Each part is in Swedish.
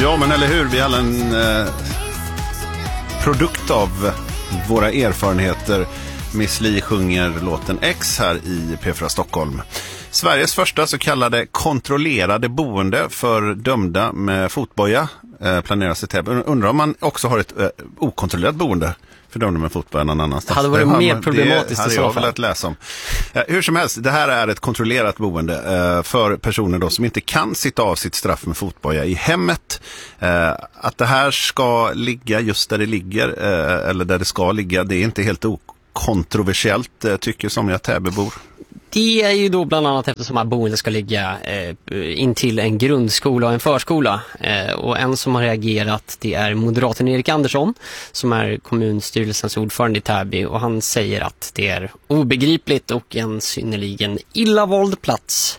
Ja, men eller hur? Vi är alla en produkt av våra erfarenheter. Miss Li sjunger låten X här i P4 Stockholm. Sveriges första så kallade kontrollerade boende för dömda med fotboja planeras i Täby. Undrar om man också har ett okontrollerat boende för dömda med fotboja någon annanstans. Det hade varit mer problematiskt i så fall. Det hade jag velat läsa om. Hur som helst, det här är ett kontrollerat boende för personer då som inte kan sitta av sitt straff med fotboja i hemmet. Att det här ska ligga just där det ligger, eller där det ska ligga, det är inte helt kontroversiellt, tycker somliga Täbybor. Det är ju då bland annat eftersom att boendet ska ligga in till en grundskola och en förskola. Och en som har reagerat, det är moderaten Erik Andersson som är kommunstyrelsens ordförande i Täby. Och han säger att det är obegripligt och en synnerligen illavald plats.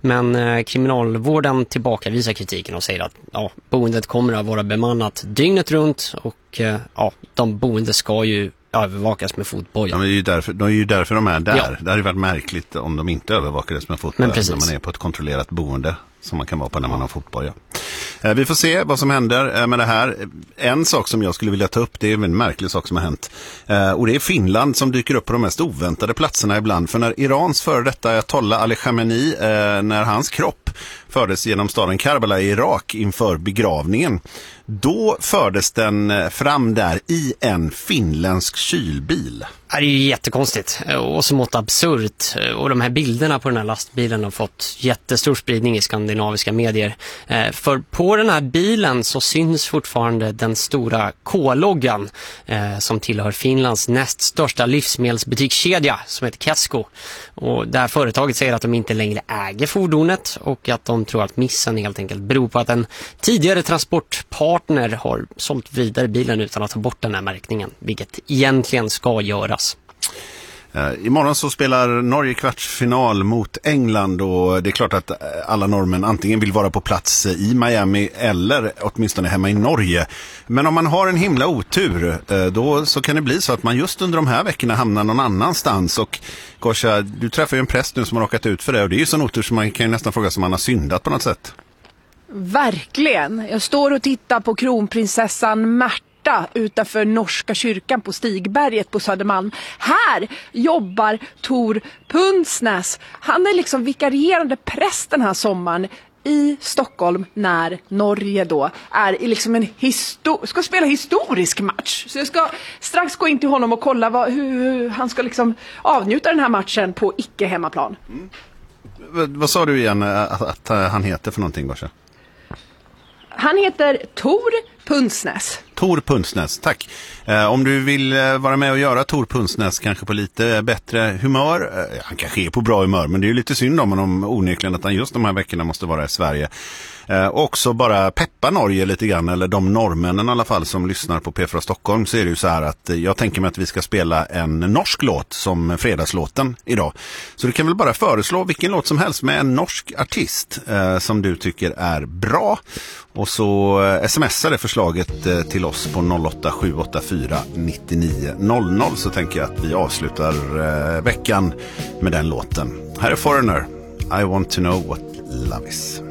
Men kriminalvården tillbakavisar kritiken och säger att boendet kommer att vara bemannat dygnet runt. Och de boende ska ju övervakas med fotboja. De är ju därför de är där. Ja. Det hade ju varit märkligt om de inte övervakades med fotboja när man är på ett kontrollerat boende som man kan vara på när man har fotboja. Vi får se vad som händer med det här. En sak som jag skulle vilja ta upp, det är en märklig sak som har hänt. Och det är Finland som dyker upp på de mest oväntade platserna ibland. För när Irans före detta Ayatollah Ali Khamenei, när hans kropp fördes genom staden Karbala i Irak inför begravningen, då fördes den fram där i en finländsk kylbil. Det är ju jättekonstigt och så mått absurt. Och de här bilderna på den här lastbilen har fått jättestor spridning i skandinaviska medier. För på den här bilen så syns fortfarande den stora K-loggan som tillhör Finlands näst största livsmedelsbutikskedja som heter Kesko. Och det här företaget säger att de inte längre äger fordonet och att de tror att missen helt enkelt beror på att en tidigare transportpartner har sålt vidare bilen utan att ta bort den här märkningen, vilket egentligen ska göras. Imorgon så spelar Norge kvartsfinal mot England och det är klart att alla norrmän antingen vill vara på plats i Miami eller åtminstone hemma i Norge. Men om man har en himla otur då så kan det bli så att man just under de här veckorna hamnar någon annanstans. Och Gosha, du träffar ju en präst nu som har råkat ut för det och det är ju sån otur som man kan ju nästan fråga som man har syndat på något sätt. Verkligen. Jag står och tittar på kronprinsessan Märta utanför Norska kyrkan på Stigberget på Södermalm. Här jobbar Tor Pundsnäs. Han är liksom vikarierande präst den här sommaren i Stockholm när Norge då är i liksom en ska spela historisk match. Så jag ska strax gå in till honom och kolla hur han ska liksom avnjuta den här matchen på icke-hemmaplan. Vad sa du igen att han heter för någonting, Gosha? Han heter Tor Pundsnäs. Tor Pundsnäs, tack. Om du vill vara med och göra Tor Pundsnäs kanske på lite bättre humör. Han kanske är på bra humör, men det är ju lite synd om honom onekligen att han just de här veckorna måste vara i Sverige. Också bara peppa Norge lite grann, eller de norrmännen i alla fall som lyssnar på P4 Stockholm, så är det ju så här att jag tänker mig att vi ska spela en norsk låt som fredagslåten idag. Så du kan väl bara föreslå vilken låt som helst med en norsk artist som du tycker är bra. Och så smsar det förslaget till oss på 08784 99 00, så tänker jag att vi avslutar veckan med den låten. Här är Foreigner, I want to know what love is.